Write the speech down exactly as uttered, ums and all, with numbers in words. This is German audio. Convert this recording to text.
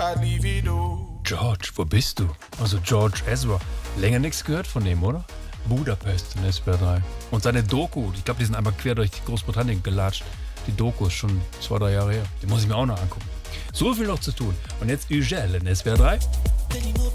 George, wo bist du? Also George Ezra. Länger nichts gehört von dem, oder? Budapest in S W R drei. Und seine Doku, ich glaube, die sind einmal quer durch Großbritannien gelatscht. Die Doku ist schon zwei, drei Jahre her. Die muss ich mir auch noch angucken. So viel noch zu tun. Und jetzt Ugel in S W R drei.